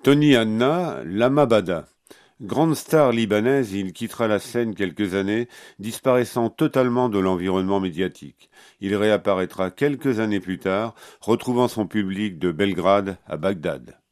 Tony Hanna, Lamabada. Grande star libanaise, il quittera la scène quelques années, disparaissant totalement de l'environnement médiatique. Il réapparaîtra quelques années plus tard, retrouvant son public de Belgrade à Bagdad.